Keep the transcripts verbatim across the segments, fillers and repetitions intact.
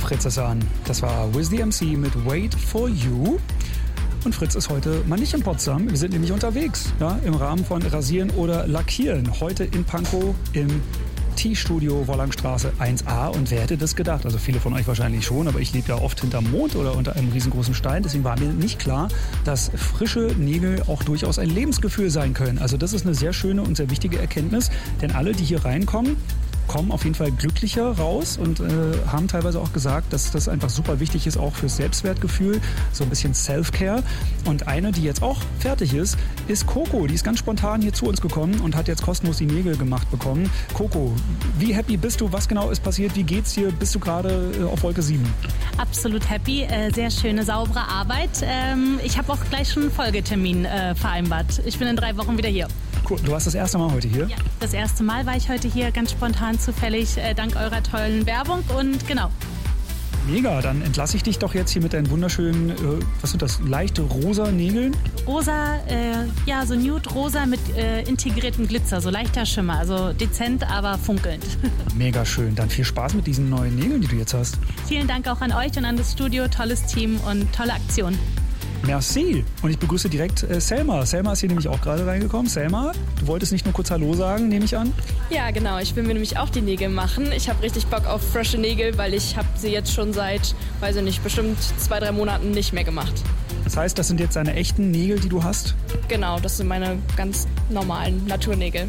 Fritz ist an. Das war Wiz the M C mit Wait for You. Und Fritz ist heute mal nicht in Potsdam. Wir sind nämlich unterwegs, ja, im Rahmen von Rasieren oder Lackieren. Heute in Pankow im T-Studio Wollangstraße eins a. Und wer hätte das gedacht? Also viele von euch wahrscheinlich schon, aber ich lebe ja oft hinterm Mond oder unter einem riesengroßen Stein. Deswegen war mir nicht klar, dass frische Nägel auch durchaus ein Lebensgefühl sein können. Also das ist eine sehr schöne und sehr wichtige Erkenntnis. Denn alle, die hier reinkommen, kommen auf jeden Fall glücklicher raus und äh, haben teilweise auch gesagt, dass das einfach super wichtig ist, auch fürs Selbstwertgefühl, so ein bisschen Self-Care. Und eine, die jetzt auch fertig ist, ist Coco. Die ist ganz spontan hier zu uns gekommen und hat jetzt kostenlos die Nägel gemacht bekommen. Coco, wie happy bist du? Was genau ist passiert? Wie geht's dir? Bist du gerade äh, auf Wolke sieben? Absolut happy. Äh, sehr schöne, saubere Arbeit. Ähm, ich habe auch gleich schon einen Folgetermin äh, vereinbart. Ich bin in drei Wochen wieder hier. Cool. Du warst das erste Mal heute hier? Ja, das erste Mal war ich heute hier, ganz spontan, zufällig, äh, dank eurer tollen Werbung und genau. Mega, dann entlasse ich dich doch jetzt hier mit deinen wunderschönen, äh, was sind das, leichte rosa Nägeln? Rosa, äh, ja, so nude-rosa mit äh, integriertem Glitzer, so leichter Schimmer, also dezent, aber funkelnd. Mega schön, dann viel Spaß mit diesen neuen Nägeln, die du jetzt hast. Vielen Dank auch an euch und an das Studio, tolles Team und tolle Aktion. Merci. Und ich begrüße direkt äh, Selma. Selma ist hier nämlich auch gerade reingekommen. Selma, du wolltest nicht nur kurz Hallo sagen, nehme ich an? Ja, genau. Ich will mir nämlich auch die Nägel machen. Ich habe richtig Bock auf frische Nägel, weil ich habe sie jetzt schon seit, weiß ich nicht, bestimmt zwei, drei Monaten nicht mehr gemacht. Das heißt, das sind jetzt deine echten Nägel, die du hast? Genau, das sind meine ganz normalen Naturnägel.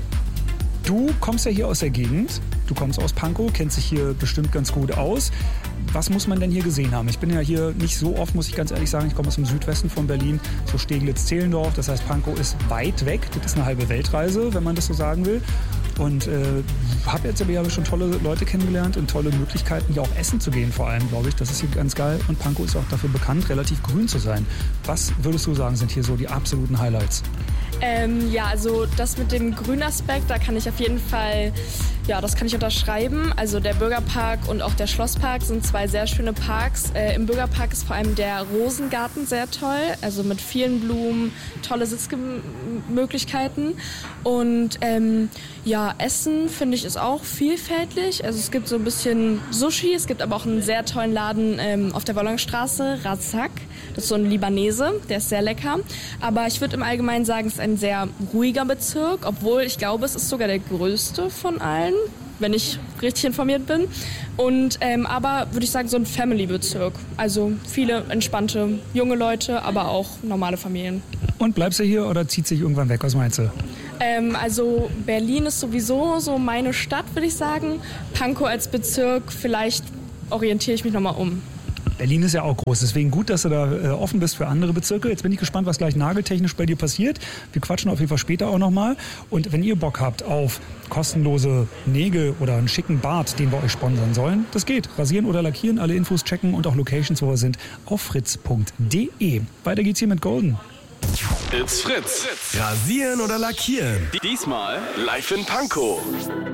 Du kommst ja hier aus der Gegend. Du kommst aus Pankow, kennst dich hier bestimmt ganz gut aus. Was muss man denn hier gesehen haben? Ich bin ja hier nicht so oft, muss ich ganz ehrlich sagen. Ich komme aus dem Südwesten von Berlin, so Steglitz-Zehlendorf. Das heißt, Pankow ist weit weg. Das ist eine halbe Weltreise, wenn man das so sagen will. Und äh, habe jetzt aber schon tolle Leute kennengelernt und tolle Möglichkeiten, hier auch essen zu gehen vor allem, glaube ich. Das ist hier ganz geil. Und Pankow ist auch dafür bekannt, relativ grün zu sein. Was würdest du sagen, sind hier so die absoluten Highlights? Ähm, ja, also das mit dem Grünaspekt, da kann ich auf jeden Fall, ja, das kann ich unterschreiben. Also der Bürgerpark und auch der Schlosspark sind zwei sehr schöne Parks. Äh, Im Bürgerpark ist vor allem der Rosengarten sehr toll, also mit vielen Blumen, tolle Sitzmöglichkeiten. Und ähm, ja, Essen finde ich ist auch vielfältig. Also es gibt so ein bisschen Sushi, es gibt aber auch einen sehr tollen Laden ähm, auf der Wollangstraße, Razak. Das ist so ein Libanese, der ist sehr lecker. Aber ich würde im Allgemeinen sagen, es ist ein sehr ruhiger Bezirk, obwohl ich glaube, es ist sogar der größte von allen, wenn ich richtig informiert bin. Und ähm, aber würde ich sagen, so ein Family-Bezirk. Also viele entspannte junge Leute, aber auch normale Familien. Und bleibst du hier oder zieht sich irgendwann weg? Was meinst du? Ähm, also Berlin ist sowieso so meine Stadt, würde ich sagen. Pankow als Bezirk, vielleicht orientiere ich mich nochmal um. Berlin ist ja auch groß, deswegen gut, dass du da äh, offen bist für andere Bezirke. Jetzt bin ich gespannt, was gleich nageltechnisch bei dir passiert. Wir quatschen auf jeden Fall später auch nochmal. Und wenn ihr Bock habt auf kostenlose Nägel oder einen schicken Bart, den wir euch sponsern sollen, das geht. Rasieren oder lackieren, alle Infos checken und auch Locations, wo wir sind, auf fritz punkt de. Weiter geht's hier mit Golden. It's Fritz. Rasieren oder lackieren. Diesmal live in Pankow.